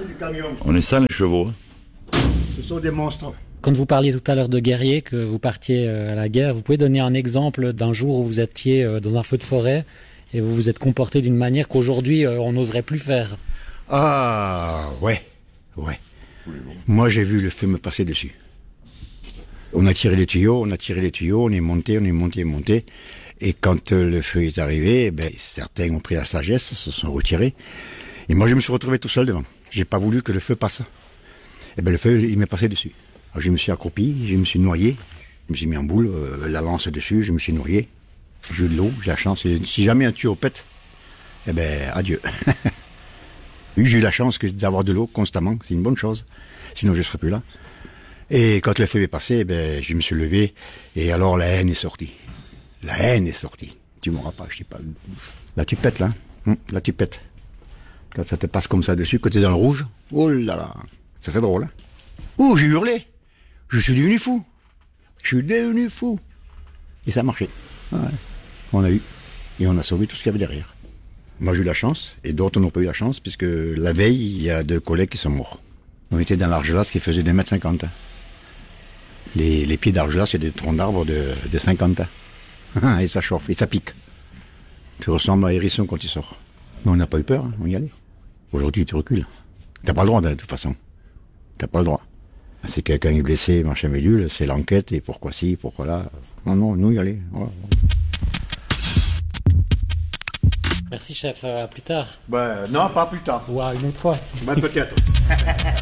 c'est du camion. On est sans les chevaux. Ce sont des monstres. Quand vous parliez tout à l'heure de guerriers, que vous partiez à la guerre, vous pouvez donner un exemple d'un jour où vous étiez dans un feu de forêt et vous vous êtes comporté d'une manière qu'aujourd'hui on n'oserait plus faire. Ah, ouais. Moi, j'ai vu le feu me passer dessus. On a tiré les tuyaux, on est monté. Et quand le feu est arrivé, certains ont pris la sagesse, se sont retirés. Et moi, je me suis retrouvé tout seul devant. J'ai pas voulu que le feu passe. Et le feu, il m'est passé dessus. Alors, je me suis accroupi, je me suis noyé. Je me suis mis en boule, la lance dessus, je me suis noyé. J'ai eu de l'eau, j'ai la chance. Si jamais un tuyau pète, adieu. Oui, j'ai eu la chance d'avoir de l'eau constamment, c'est une bonne chose. Sinon, je ne serais plus là. Et quand le feu est passé, je me suis levé, et alors la haine est sortie. La haine est sortie. Tu m'auras pas, je sais pas. Là, tu pètes, là. Là, tu pètes. Quand ça te passe comme ça dessus, quand tu es dans le rouge, oh là là, ça fait drôle, hein. Oh, j'ai hurlé. Je suis devenu fou. Et ça a marché. Ouais. On a eu. Et on a sauvé tout ce qu'il y avait derrière. Moi, j'ai eu la chance, et d'autres n'ont pas eu la chance, puisque la veille, il y a 2 collègues qui sont morts. On était dans l'Argelas qui faisait 2,50 m. Les pieds d'Argelas, c'est des troncs d'arbres de 50 ans. Et ça chauffe, et ça pique. Tu ressembles à hérisson quand tu sors. Mais on n'a pas eu peur, hein, on y allait. Aujourd'hui, tu recules. T'as pas le droit, de toute façon. T'as pas le droit. Si quelqu'un est blessé, machin médule, c'est l'enquête, et pourquoi ci, pourquoi là. Non, nous y aller. Voilà. Merci chef, à plus tard. Non, pas plus tard. Ou à une autre fois. Peut-être.